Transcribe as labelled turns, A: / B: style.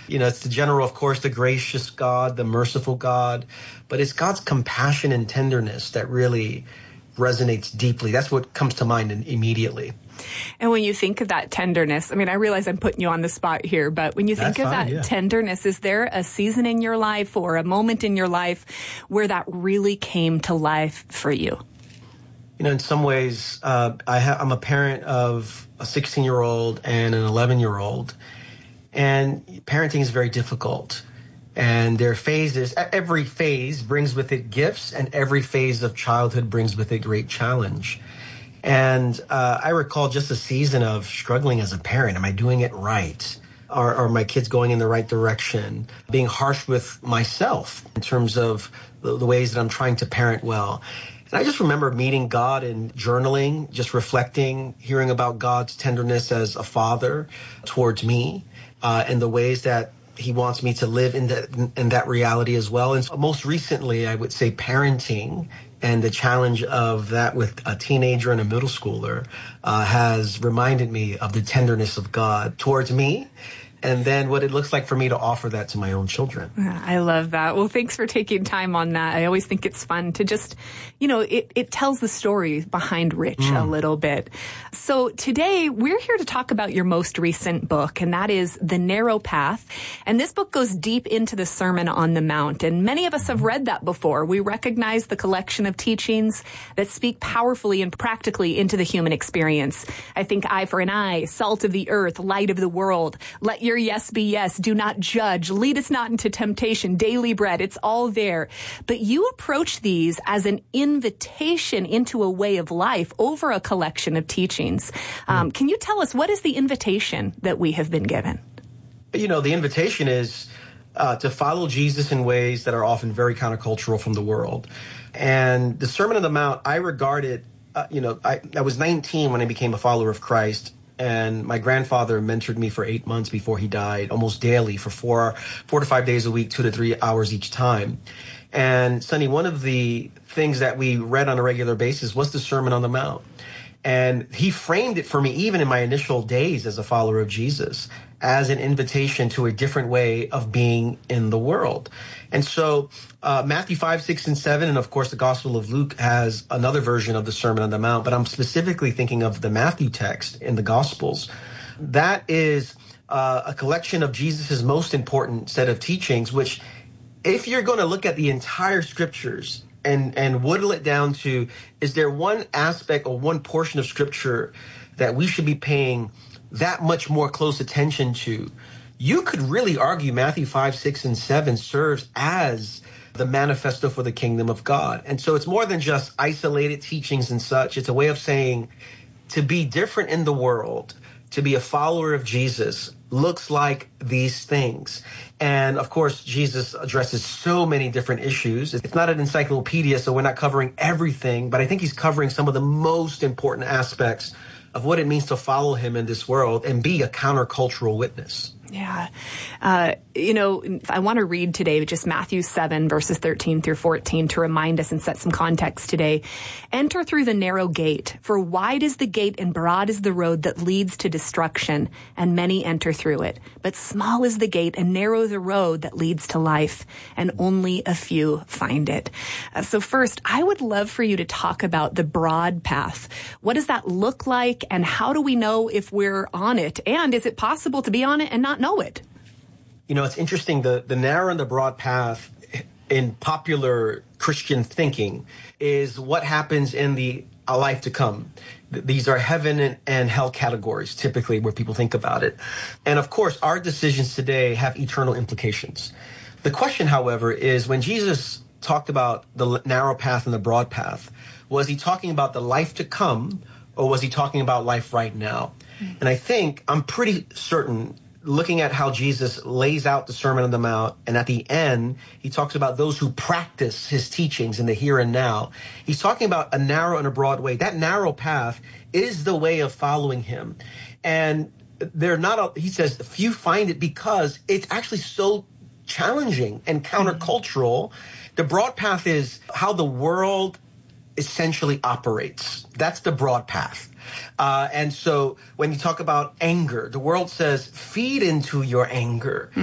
A: It's the general, of course, the gracious God, the merciful God, but it's God's compassion and tenderness that really resonates deeply. That's what comes to mind immediately.
B: And when you think of that tenderness, I mean, I realize I'm putting you on the spot here, but when you think of that tenderness, is there a season in your life or a moment in your life where that really came to life for you?
A: In some ways, I'm a parent of a 16-year-old and an 11-year-old, and parenting is very difficult. And there are phases. Every phase brings with it gifts, and every phase of childhood brings with it great challenge. And I recall just a season of struggling as a parent. Am I doing it right? Are my kids going in the right direction? Being harsh with myself in terms of the ways that I'm trying to parent well. And I just remember meeting God and journaling, just reflecting, hearing about God's tenderness as a father towards me, and the ways that he wants me to live in that reality as well. And so most recently, I would say parenting and the challenge of that with a teenager and a middle schooler has reminded me of the tenderness of God towards me, and then what it looks like for me to offer that to my own children.
B: I love that. Well, thanks for taking time on that. I always think it's fun to just, it tells the story behind Rich a little bit. So today we're here to talk about your most recent book, and that is The Narrow Path. And this book goes deep into the Sermon on the Mount. And many of us have read that before. We recognize the collection of teachings that speak powerfully and practically into the human experience. I think eye for an eye, salt of the earth, light of the world, let your yes be yes, do not judge, lead us not into temptation, daily bread, it's all there. But you approach these as an invitation into a way of life over a collection of teachings. Can you tell us, what is the invitation that we have been given?
A: The invitation is to follow Jesus in ways that are often very countercultural from the world. And the Sermon on the Mount, I regard it, I was 19 when I became a follower of Christ. And my grandfather mentored me for 8 months before he died, almost daily for 4 to 5 days a week, 2 to 3 hours each time. And Sonny, one of the things that we read on a regular basis was the Sermon on the Mount. And he framed it for me, even in my initial days as a follower of Jesus, as an invitation to a different way of being in the world. And so Matthew 5, 6, and 7, and of course the Gospel of Luke has another version of the Sermon on the Mount, but I'm specifically thinking of the Matthew text in the Gospels. That is a collection of Jesus's most important set of teachings, which if you're going to look at the entire scriptures and whittle it down to, is there one aspect or one portion of scripture that we should be paying that much more close attention to, you could really argue Matthew 5, 6, and 7 serves as the manifesto for the kingdom of God. And so it's more than just isolated teachings and such. It's a way of saying to be different in the world, to be a follower of Jesus, looks like these things. And of course, Jesus addresses so many different issues. It's not an encyclopedia, so we're not covering everything, but I think he's covering some of the most important aspects of what it means to follow him in this world and be a countercultural witness.
B: Yeah. I want to read today just Matthew 7, verses 13 through 14 to remind us and set some context today. Enter through the narrow gate, for wide is the gate and broad is the road that leads to destruction, and many enter through it. But small is the gate and narrow the road that leads to life, and only a few find it. So first, I would love for you to talk about the broad path. What does that look like, and how do we know if we're on it? And is it possible to be on it and not know it?
A: It's interesting, the narrow and the broad path in popular Christian thinking is what happens in a life to come. These are heaven and hell categories, typically, where people think about it. And of course, our decisions today have eternal implications. The question, however, is when Jesus talked about the narrow path and the broad path, was he talking about the life to come, or was he talking about life right now? And I think, I'm pretty certain, looking at how Jesus lays out the Sermon on the Mount, and at the end, he talks about those who practice his teachings in the here and now. He's talking about a narrow and a broad way. That narrow path is the way of following him. And he says, few find it because it's actually so challenging and countercultural. The broad path is how the world essentially operates. That's the broad path. And so when you talk about anger, the world says, feed into your anger.